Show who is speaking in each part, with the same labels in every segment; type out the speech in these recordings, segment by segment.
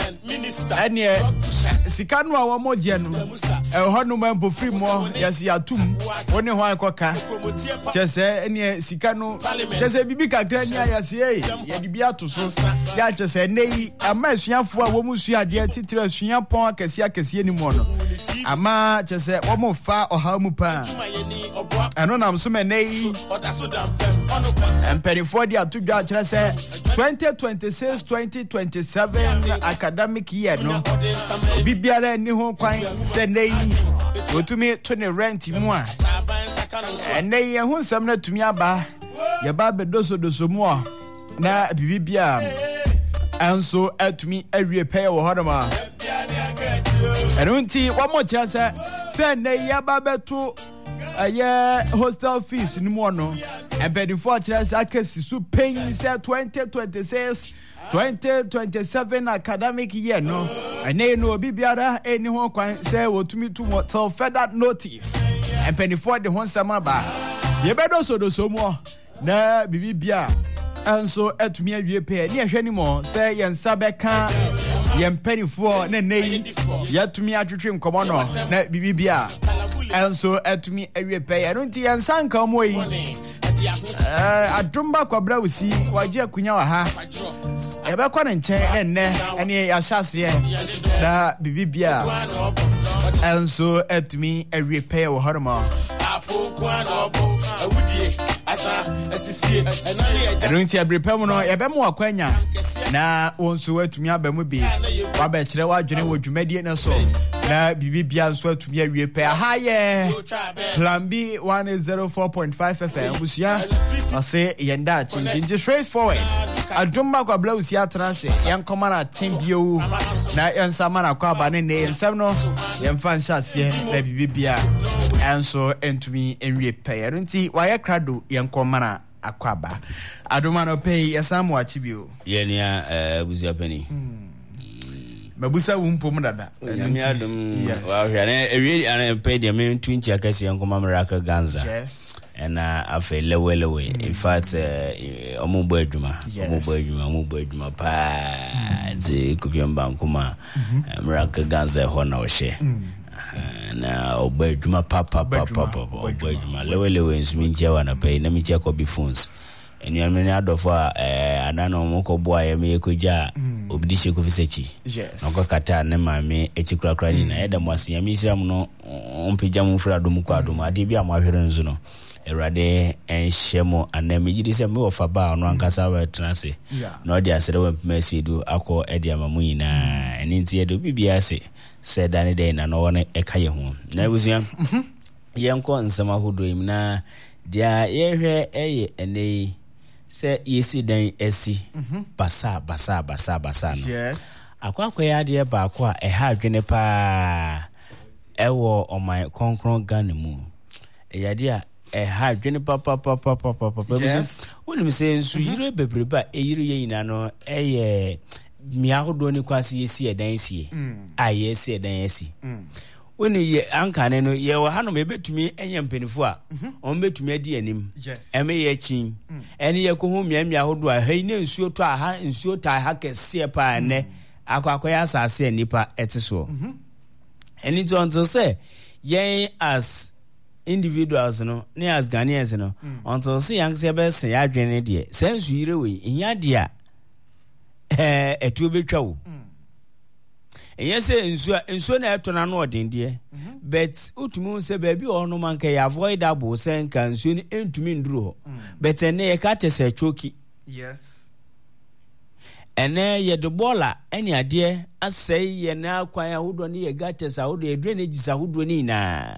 Speaker 1: ene sika no a wo mo je no ho no mampo free mo yes ya tum woni ho akoka chese ene sika no chese bibi kakra ni ayase ye di bia to so ya chese nei ama asuafo a wo mu su ade titira asua pon akese ni mo no ama chese wo mo fa oha mu pa eno nam so me nei emperifo di atudwa chese 2026-2027 academic year no bibiara ni ho kwan se nei otumi to ne rent mu a nei ye hu nsam na tumi aba ye ba bedoso mu a na bibibia anso atumi awie pay wo hodoma eno nti wo mo kira se nei ya ba beto aye hostel fees ni mu no empedifo kira se akasi su paying se 2026-2027 academic year no ene no bibiara eni ho kwan se wotumi tu till further notice empedifo de ho nsama ba ye bedoso mu na bibibia anso atumi awie pay ni ehwe ni mo se yensa beka yempenifo na nei yatumi atwetwe nkomo no na bibibia anso atumi awie pay eno nti yensa nka mo yi adumba kwabra usi waje akunya wa ha ebe kwa nche enne ene ya hyase na bibibia anso atumi awie pay wo hormo Erunti abrepem no yebemu akwanya na wonso atumi abamu bi waba kire wadwene wo dwumadie ne so na bibibia nso atumi awie pe haye plan B 104.5 FM busia ase yenda chinji straight forward adumba kwa blouse ya transe yankoma na chimbio na yansama na kwa ba ne ensam no yemfa nhyase na bibibia anso entumi enwie pe erunti waye krado yankoma na akwaba aduma no pay yasamu achibio
Speaker 2: yenia busia pani
Speaker 1: mabusa wumpom dada
Speaker 2: nyame adum wa hwane ewie an pay de me twinchi akasi yankoma miracle ganza
Speaker 1: yes
Speaker 2: and afa lewe in fact omugbo adwuma pa ze kubiamba nkoma miracle ganza ho na ohye na obadwuma papa obadwuma lewe nsumi njewa na pay na miche ko bi phones enyamene adofo anano mokobo ayeme ekoja obidishe ko fisechi noko kata ne mame echikura ni na eda mwasinya misram no ompija mu frado mu kwado ade bi amahwere nzu no erade enhyemo anamigidi se me ofa ba no ankasa wa transe na odi asere wa mesidu akọ edi amamu nyina eni nti edo bibia se sedane de na no wona ekaye ho na ebusia yenko nsama hodo imna dia yehwe eye ene se yesi dan esi basa no
Speaker 1: yes
Speaker 2: akwa ya de ba akwa eha adwene pa ewo oman konkron Ghana mu eyade a eha adwene papa
Speaker 1: yes
Speaker 2: woni me se nsu yire bebreba eyire yina no eye miahodo ni kwasi yesi edan sie ayesi edan esi woni ye ankane no ye wa hanom ebetumi enye mpenifo a on betumi adi anim eme ye chin ene ye ko hu miamia hodo a hei ne nsuo to aha nsuo ta ha kese pa ne akwakoya asase nipa etiso eni to until say ye as individuals no ne as Ghanaians no until say yang se be se adwene de sensu yire we inya de a etu betwa wo yes nsuo na eto na no odinde but utumu se baby ono manka ya avoidable se nka nsuo ni entumi nduro but ene ye ka tese choki
Speaker 1: yes
Speaker 2: ene ye de bola ene ade asai ye na kwan ahodo ne ye gatesa ahodo ye drainage ahodo ni na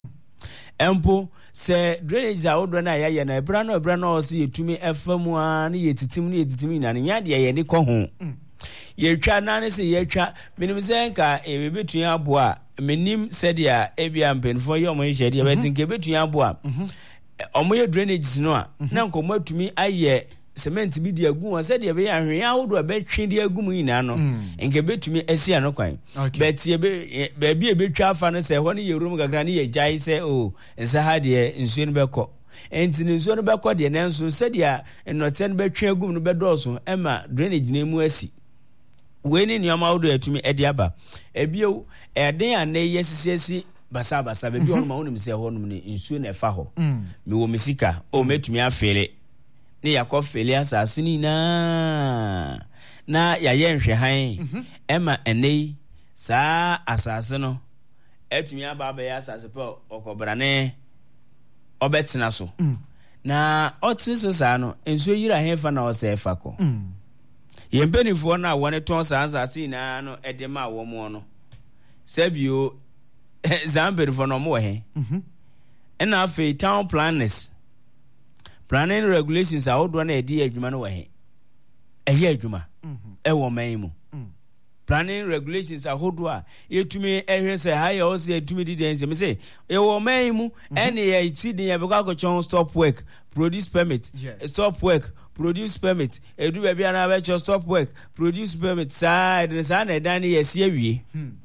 Speaker 2: empo se drainage ahodo na ya ye na ebra no o se yetumi efamu a ne yetitim na ne nya de ye ne ko ho yetwa nane se yetwa minim zenka ebebetu aboa menim sedia ebia mpenfo ye omo yede betinke betu aboa omo ye drainage no a na nkomo atumi aye cement bi di agu won sedia be ya hwe ahodo be twe di agu mu ina no nke betumi asia no kwan but ye be bia ebetwa afa no se ho ne ye rum gagara ne ye jai se o nsa ha de nsuo no beko enti nsuo no beko de nenso sedia enoten be twe agu no be doso ema drainage na mu asi we ni nyama wodo atumi edi aba ebio eden ane yesisiesi basa bebi on ma wonim se ho nom ni nsuo na efa ho me wo misika o metumi afele ne yakofele asase ni na ya yenhwe han ema ene saa asase no etumi aba ya asase pe okobrane obetena so na otisi saa no nsuo yira hefa na osefa ko yempenifo na wone ton saa asase na no edema wo mo no sabio zampenifo no mo he na afi town planners planning regulations awodo na edi adwuma no he ehe adwuma ewo man mu planning regulations ahodo a yetumi ehwe se ha ya o se yetumi didense me say ewo man mu ene ye ti din ye beka go stop work produce permit stop work produce permit edu be bia na be stop work produce permit side sa na dan ye se awie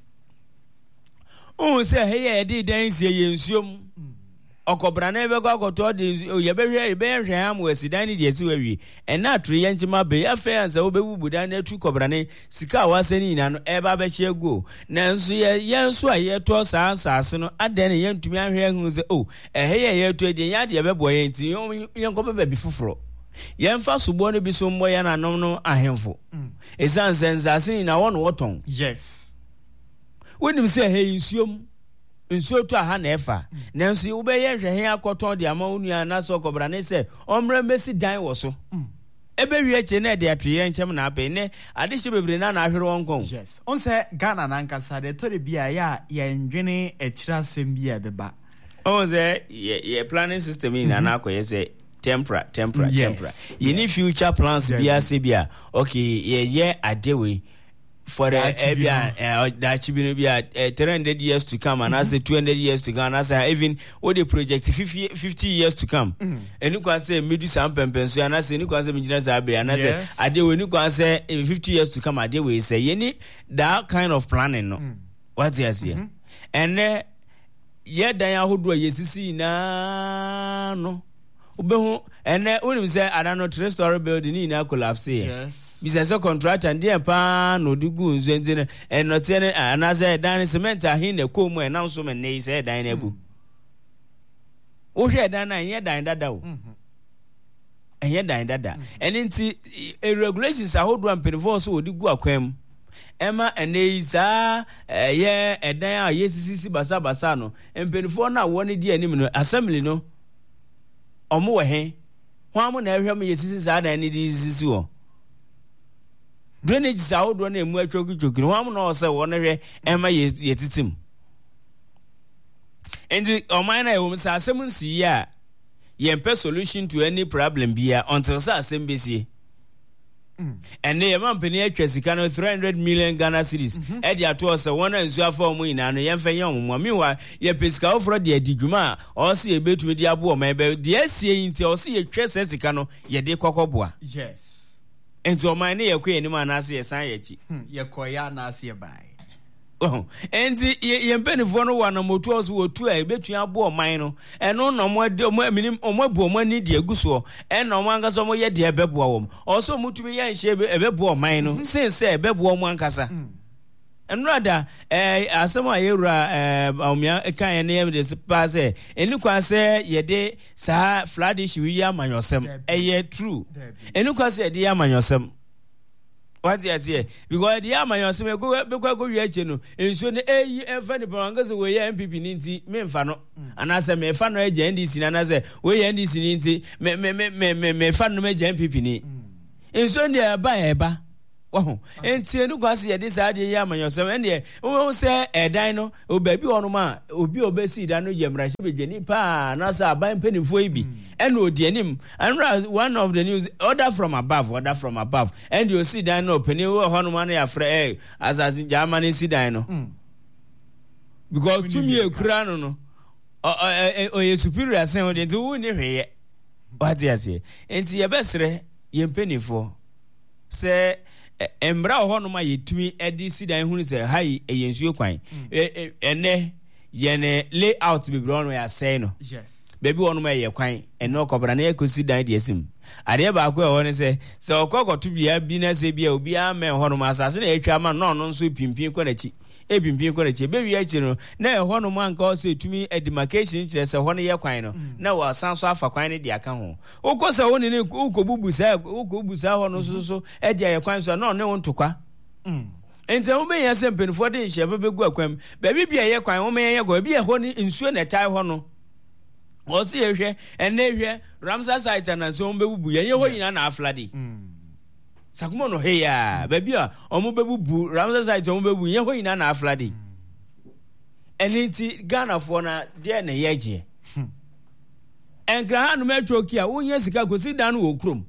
Speaker 2: o se he ye didense ye nsuom okobra na ebe go agoto de ye behwe am wesidan ni de si wawie ena atru ye ntima be afa ansa obebubu dan na atu kobra ne sika wasani na no eba be che go na nso ye nso a ye to saa asase no adan ye ntumi ahwe hu se o ehye ye to de ya de be boye nti ye nko be bi foforo ye mfa subo no bi so mbo ya na nom no ahemfo esan sensase na won woton
Speaker 1: yes
Speaker 2: wonim se he nsuom nsuo to aha na efa nanso wo be ye hwehwe akoton de ama onua na so kobra ne se omra mesi dan wo so ebe wie che na de atwe nchem na abe ne ade hye bebre na ahwere won kon
Speaker 1: yes on se Ghana na nkasa de to de bia ya ye ndwene ekira sem bia beba
Speaker 2: on se ye planning system in na akoye se tempera you need future plans bia se bia okay ye adewe for the that should be 300 years to come and as 200 years to come and as even all the project 50 years to come and you can say mid some pempenso and as you can say engineers abe and as I do when you can say 50 years to come I do we say you need that kind of planning no what you say and yeah dan ahodo yesisi na no obehu ene unim say adano 3-story building ni na collapse
Speaker 1: yes
Speaker 2: business contractor and there pa no dugu nzenzene and not any another dan cement ahin na komu na nso me nei say dan na bu wo hwe dan na yen dan dada wo yen dan dada and nti regulations ahodo ampenfo so odigu akwam ema enei sa ye edan a yesisi basa no empenfo na woni di anim no assembly no omo we he hwamu na ehwe me yesisi sa dan ni di sisi wo drainage sa wodo na emu atwokichoki hwamu na ose wo ne hwe ema yetitim endi oman na ewum sa asem nsi ya yempe solution to any problem bia until sa asem besi and the company atwasika no 300 million Ghana cedis e dia to se wona nsu afa omo ina no yemfa yen omo miwa ye pesika ofro de adidwuma o se ebetumi de abo oman be de asie yinti o se ye twese sika no ye de kokoboa
Speaker 1: yes
Speaker 2: enti oman ne ye kwe ni ma na ase ye san ye chi
Speaker 1: ye koya na ase bai
Speaker 2: enti ye mpenifo no wa na motu oso wotu a ebetu abo oman no eno no mo de mo minim omo bu omo ni de aguso eno mo ankasa mo ye de ebeboa wom oso mutumi ye nhye ebeboa oman no since ebeboa omo ankasa enrada asema yewura omia kan ne ye de pass eni kwa se ye de sa flood issue yi amanyosem eye true eni kwa se de amanyosem what you say because the amanyosem go wi ache no enso ne efa ne pangase we ye MPP ni nti me mfa no anase me fa no eje NDC na anase we ye NDC ni nti me fa no me eje MPP ni enso ne eba wo enti enu kwase ye de sa de ye amanyosem ene wo se edan no obabi wono ma obi obesi dan no ye mrahye bedwani pa na sa aban penimfo ibi ene odi anim and one of the news order from above and you see dan no peni wo hono ma na ya frɛ as Germany see dan no because to me ekura no o superior sen o de nti wo ni hweye what you say enti ye besre ye penimfo se embra hono ma yetumi edi sidan hunu se hai eyensuo kwan ene yene layout bibro no ya say no
Speaker 1: yes
Speaker 2: baby one may ye kwan and no cobrane kosi dan de asim ade ba ko e won se okokoto bia bi na se bia obi a me ho no asase na etwa ma no no nso pimpin ko na chi ebimpin ko na chi be wi achi no na e ho no man ka o se tumi demarcation kire se ho no ye kwan no na wa san so afa kwan ne de aka ho ukọ se woni ne ukobubusa ho no so e de ye kwan so no ne won tokwa ente wo be ye se mpenfo de hye bebegu akwam ba bi bia ye kwan wo me ye go bi ye ho ni nsuo na tai ho no wo se ye hwe ene hwe Ramsar site na so mbebubu ye ho nyina na aflade sakumo no he ya ba bi a omo bebubu Ramsar site omo bebu ye ho nyina na aflade eni ti Ghana fo na de na ye je enkra hanu metwoki a wo nya sika kosi dan wo krom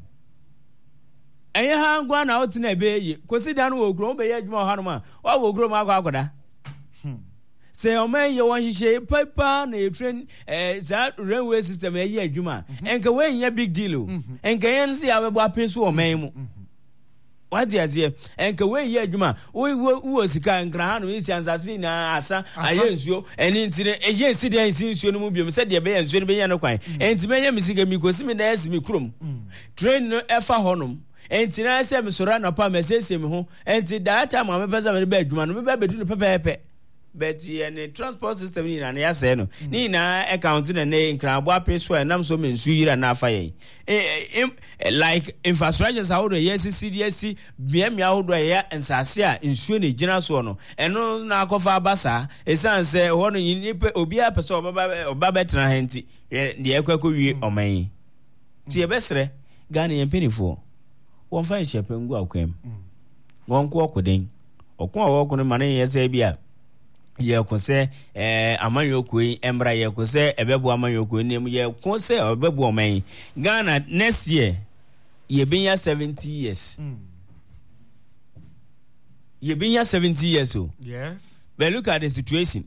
Speaker 2: enye ha ngwa na otina ebe yi kosi dan wo krom be ye adwuma ha no ma wa wo krom akwakoda se o men ye won hihye papa na train za railway system ye adwuma enka we nya big deal enka yen se ya be apeso o men mu wadi azie enka we ye adwuma wo sika nkra ha no isi ansase na asa aye nsuo eni ntire eye nsidia nsuo no mu biom se de be ye nsuo no be ye no kwan enti me ye misika mi kosi mi na esi mi krom train no efa honom enti na se me sora na pa mesese me ho enti data ma me pesa me be adwuma no me be bedu no pepepe but any transport system ni na ya say no ni na account na ne nkrabo apeso e nam so me nsu yira na afa yen like infrastructures how do yes CDC biamia how do ya ensase a nsuo ne gina so no eno na akofa abasa esan se ho no nipa obi a pese oba betra henti de ekwakọ wie oman ti e besre Ghana yen penifo won fa shepe ngu akwam won ko okoden okon awokon mane yesa bia ye ko se amanyokoi embra ye ko se ebebo amanyokoi nem ye ko se obebo oman Ghana next year ye benya 70 years ye benya 70 years oh
Speaker 1: yes
Speaker 2: but look at the situation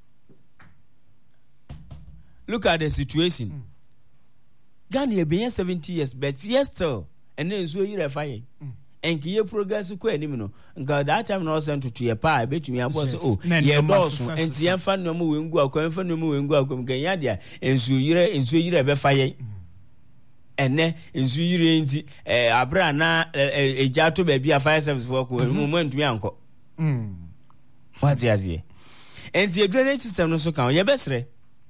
Speaker 2: Ghana ye benya 70 years but yes still and then so you fire enki ye progress ko anim no nka that time no sent to ye pa betumi abo so oh ye boss enti ye fa no mo wengu akwa fa no mo wengu akwa nka ya dia ensu yire be fa ye ene ensu yire enti abra na eja to ba bia fire service for ko mo ntumi anko what is here enti drainage system no so kan ye besre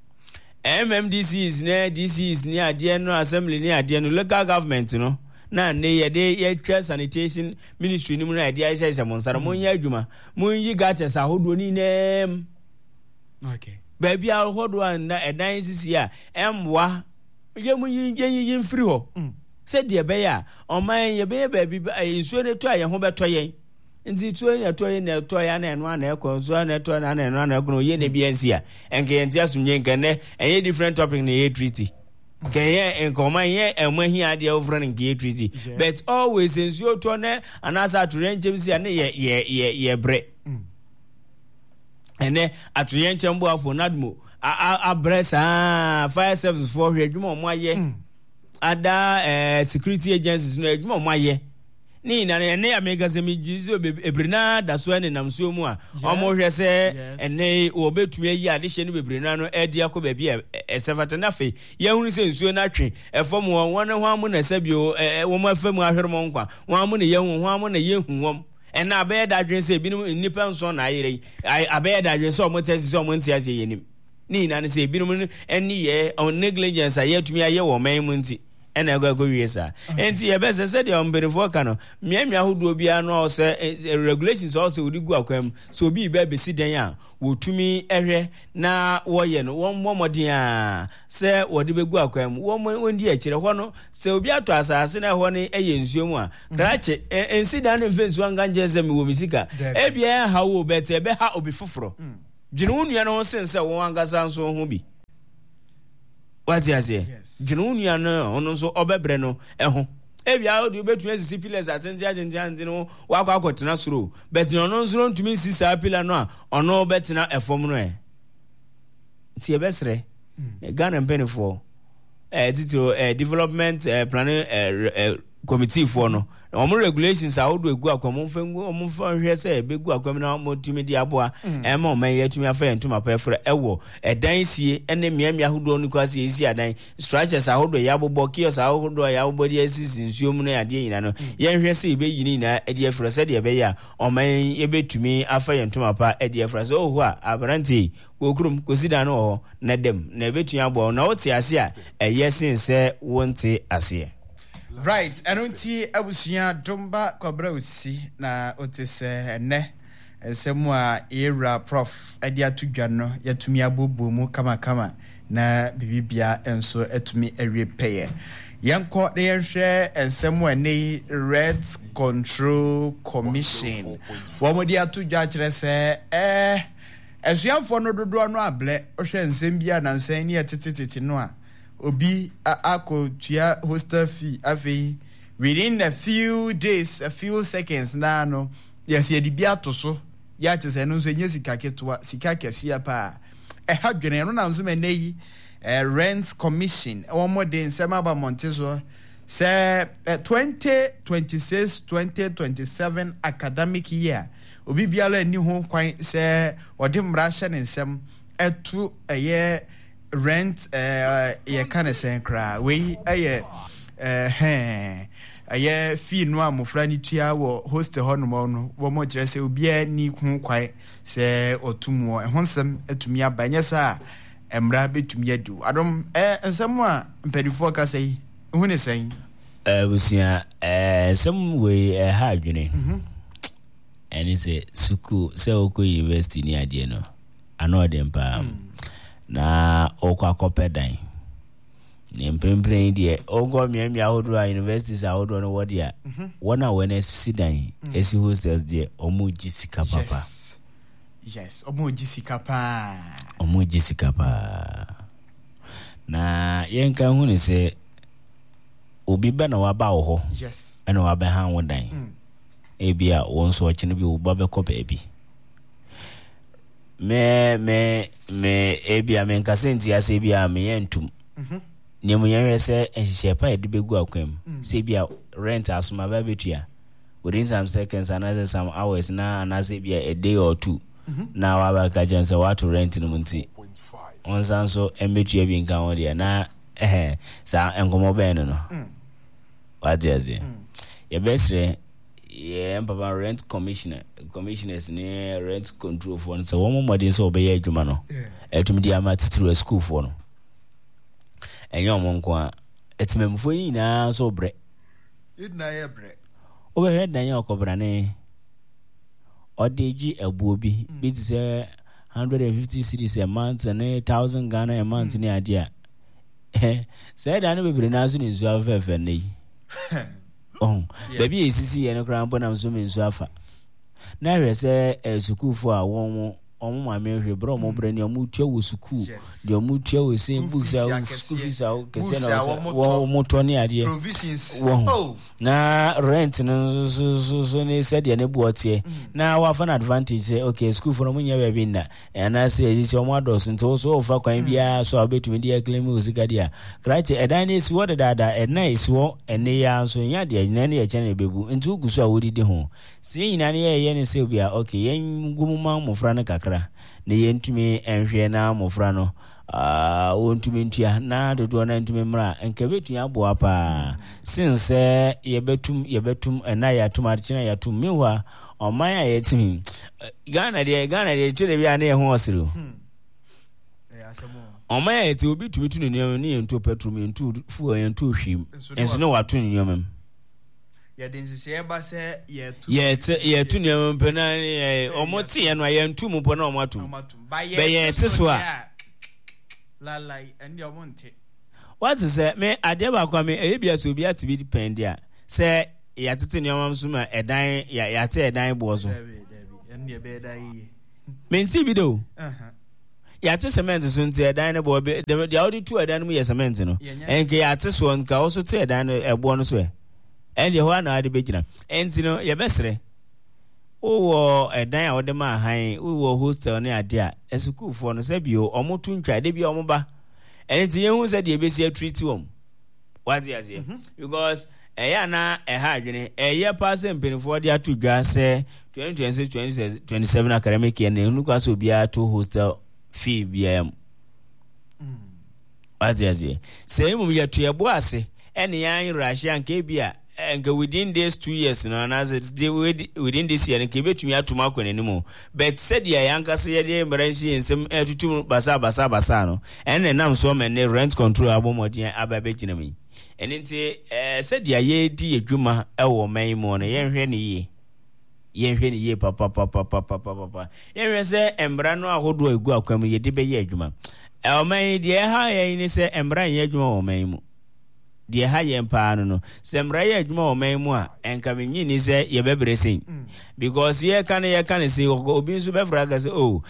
Speaker 2: MMDCs ne DCs ni ade no assembly ni ade no local government no na ne ye de ye twa sanitation ministry ni mu na ide aisa isa monsara mon ya adwuma mon yi gates ahodo ni nem
Speaker 1: okay
Speaker 2: ba bia ahodo an edan sisi a emwa ye mun yi mfiri ho se de be ya oman ye be ba bi nsuo ne to aye ho beto ye nti tuo ne to ye na to ya na eno na ekọ zo na to na eno na ekọ ye ne bi ansi a enke enti asumye nkene enye different topic na ye treaty keye enkoma ye emwahi ade over nke treaty but always ensure to ne anasa aturenchem si ane ye bre ene aturenchem bo afo nadmo abresa fire service for hwedwuma mo aye ada security agencies no hwedwuma mo aye ni na ne amega semi jizo ebrina daso ne namso mu a omo hwe se ene obetumi ayi ade hye ne bebrina no edi akoba bi esefata na fe ye hunu se nsuo na twe efom won ho amu na sabio wo ma fam ahweremo nkwa won amu ne ye hu ho amu na ye hu wom ena abe da dwen se binum nipa nso na ayire abe da dwen se omo tesi se omo ntia se yenim ni na ne se binum eni ye on negligence ayetumi aye wo man mu nti ena go wiesa enti ye bese se de ombenefo ka no miamia hodo bia no se regulations also odi gu akwam so obi be besi den a wotumi ehwe na woye no won momodin a se wodi be gu akwam won di akire ho no se obi ato asase na ho ne eye nsuo mu a krache ensi dan ne fensu anga njeze mi wo misika e bia ha wo bete be ha obi foforo dwene wonu no sense won angasa nso ho bi what you say dwene nua no ono so obebre no eho ebia odi betu asisi pillars atenti no wakwa akotena soro but ono nso ntumi sisa pillar no a ono betena efom no ti ebesre Ghana mpenifo titiro development planning committee for no omo regulations a wodo egu akwam omo fa hwe se ebegu akwam na omo tumi di aboa ema omo yetumi afa yentuma pa efra ewo edan sie ene miamia hodo no kwase esi adan structures a hodo ya bobo kios a hodo ya bobo di asisi nsuom no ade nyina no yenhwe se ebeyini na ade efra se de ebeya omo yebetumi afa yentuma pa ade efra se ohu a abranti kokurum kosida no ho na dem na ebetumi aboa na wote ase a eyesin se wonte ase.
Speaker 1: Right, anunti abusia domba kwabra usi na otese ne ensemu a era prof ade atudwa no yatumi abobo mu kama na bibibia enso etumi awepeye yanko de yenhwe ensemu ene Red Control Commission womodi atudwa kire se esuafo no dodo no able ohwe ensem bia na nsan ni etetete no a obi akotua hostel fee afi within a few days, a few seconds na no yes ye di bia to so ya tese no so nyesika ketwa sika kesia pa ha dwene no na nso meneyi rent commission one more day nsema ba montezo say 2026-2027 academic year obi biala ni ho kwan say odi mra hye ne nsem etu eye rent ye kana senkra we aye fee no amofra ni tua wo hostel ho no wo mo kire se obi ani hu kwai se otumo ehonsem atumi abanye sa emra betumi adu adom ensem a mpedifo ka sei hu ne sei
Speaker 2: busia some we ha adwene eni se suku se oko university ni ade no ano dem pa na okwa kopedan ni mpemprem die ogo miamia hodo a universities a hodo no wodia wona wena sidan esi hostels die omuji sika papa
Speaker 1: yes omuji sika pa na yenka hu ni se obi ba na waba wo ho yes
Speaker 2: ana waba han wodan ebia wonso ochine bi oba be ko baabi me ebia men kasenti ase ebia me yentum nemu yenwe se ehihye pa edibegu akwam se ebia rent asoma ba betua within some seconds another some hours na anase ebia a day or two na wa ba ka jense what to rent no munti on sanso emetua bi nka ho dia na sa enkomo ben no what is it ye besre ye papa rent commissioners ni rent control for so one modern so obey adwuma no etumi dia ma titru school for no enyo monko a etimemfo yi na so bre
Speaker 1: idna ye bre
Speaker 2: obe dan ye okobra ne odeji abuo bi ti say 150 cedis a month and 1000 Ghana a month ni ade a say dan no bebre na so ni nsu afefe ne yi baby esisi ye no kra mpo na mso me nsu afa na hwe se sukufo a won ma me hwe bro mo bre ni omu tua wo suku de omu tua wo sen books a school fees a kese na wo mo to ni ade na rent no so ni said ye ne buotie na wa fa advantage say okay school for mo nya baby na na say ezi omo ados nto so ofa kwan bia so abetumi dia claim usika dia krache edan is what dada na is wo ene ya so nya dia na ne ye chene bebu ntu gusu a wodi de ho si nyina ne ye ne say bia okay yen gumuma mofra ne kakra ne yentumi enhwe na mofra no wontumi ntua na dodo na ntumi mra enkabetu aboa pa since yebetum na yatum adchina yatum miwa oman ya yetimi Ghana de tire bia na ye ho osiro oman ya yeti obi tumi tu ne ntu petrol ntu fuo ntu hwim enso ne watu ne nyomam
Speaker 1: ye densisi e ba se
Speaker 2: ye tu ne mpena omoti ye no ye ntu mu po na omatu be ye seso a lalai and your monte what is it me ade ba kwa me ebia so bia tibi depend ya say ya tete ne omam so ma edan ya te edan bozo and ye be dai menti bi do ya te cement so nti edan ne bo be the audi two edan mu ye cement no enke ya te so nka also te edan ebo no so and ye ho na ade be gina enti no ye besre wo edan a wode ma han wo hostel ne ade a esukuu fo no se bio omotu ntwa de bia omoba enti ye hu se de ebesi treat wom what is here because ɛyɛ na ɛha adwene ɛyɛ pass mpenifo de ato dwa sɛ 2026-2027 academic year na enu kwa so bia to hostel fee bia aziazie sɛ mu yɛ to yɛbo ase ɛne yan Russia nke bia nka within these 2 years no na within this year nke betumi atuma akɔnanimu but said ya yanka se yɛde mbaransi nsɛm atutum basa no ɛne nam so mene rent control abɔmɔden ababɛgyina mu ɛne nti said ya yɛdi adwuma ɛwɔ man mu no yɛnhwɛ ne yie papa yɛnhwɛ sɛ mbra no ahodo egu akwam yɛde bɛyɛ adwuma ɔman deɛ ha yɛ ne sɛ mbra yɛ adwuma wɔ man mu deɛ ha yɛ mpa no sɛ mbra yɛ adwuma wɔ man mu a ɛnka menyi ni sɛ yɛbɛbrɛ sen because yɛ ka ne sɛ obi nso bɛfra ka sɛ oh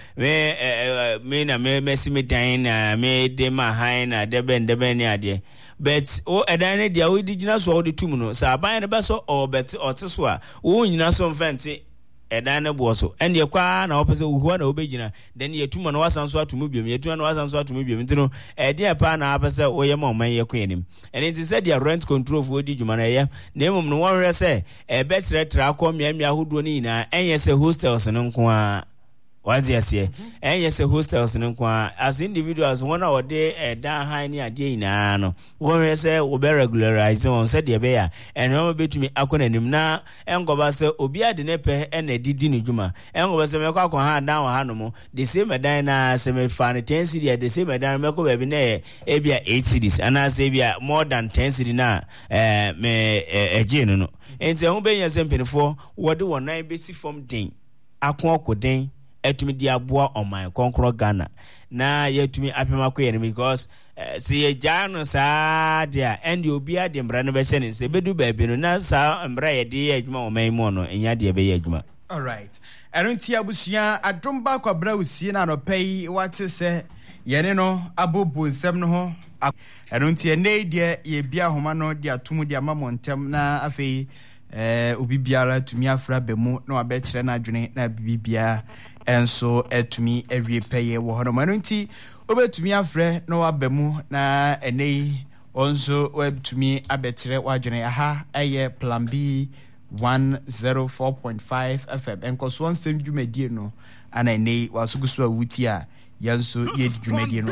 Speaker 2: me na mɛsi me dan na me de ma han na dɛbɛn ne adeɛ but o ɛdan ne deɛ wodi gyina so a wode tum no sɛ aban ne bɛsɔ ɔte so a wo nyina so mfɛnte ɛdan ne boɔ so ɛne yɛkwa na wɔpɛ sɛ wohua na wobɛgyina then yɛtuma na wasan so atom biom yɛtuma na wasan so atom biom nti no ɛdeɛ pa na apɛ sɛ woyɛ ma ɔman yɛkɔ yɛnim ɛne nti sɛ deɛ rent control fo di dwuma no ɛyɛ na mmom no wɔnhwɛ sɛ ɛbɛtrɛtrɛ akɔ mmeammea ahodoɔ no nyinaa ɛnyɛ sɛ hostels no nko a wazi asie ɛnyɛ sɛ hostels no nko a as individuals wɔn a wɔde ɛdan han ne adeɛ nyinaa no wɔnhwɛ sɛ wɔbɛ regularize wɔn sɛ deɛ bɛyɛ ɛnɔma bɛtumi akɔ n'anim na ɛnkɔba sɛ obi ade ne pɛ ɛna didi ne dwuma ɛnkɔba sɛ mɛkɔ akɔ ha dan wɔ ha no mo de same ɛdan na sɛ mɛfa ne 10 cedi de same ɛdan mɛkɔ baabi na ɛyɛ ebia 8 cedis anaasɛ ebia more than 10 cedi na ɛgye no nti ɛho bɛyɛ sɛ mpanimfoɔ wɔde wɔn nan bɛsi fam den ako den etumi di aboa ɔman kɔnkɔrɔ Ghana na yɛtumi apem akɔyɛ no because sɛ yɛgyaa no saa deɛ ɛnde obiara de mbra no bɛhyɛ ne nsɛ bɛdu baabi no na saa mbra yɛde yɛ adwuma ɔman mu no ɛnya deɛ bɛyɛ adwuma.
Speaker 1: Alright, ɛno nti abusua adom ba kwabra usie na anɔpɛ yi wate sɛ yɛne no abobo nsɛm no ho ɛno nti ɛnɛ deɛ yɛbia ahoma no de atom de ama mo ntɛm na afei obi biara tumi afra bɛmu na wabɛkyerɛ no adwene na bibia enso etumi awie pɛyɛ wɔ hɔ no ma no nti obetumi afrɛ na wabɛmu na ɛnɛyi onso webtumi abɛkyerɛ wadwene aha ɛyɛ plan B 104.5 FM enkoso nsɛm dwumadie no ana ɛnɛyi wasugu so awuti a yɛnso yɛ dwumadie no